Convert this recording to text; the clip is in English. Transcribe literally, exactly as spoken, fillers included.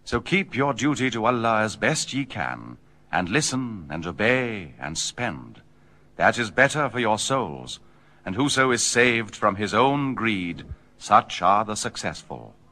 So keep your duty to Allah as best ye can, and listen and obey and spend. That is better for your souls, and whoso is saved from his own greed, such are the successful.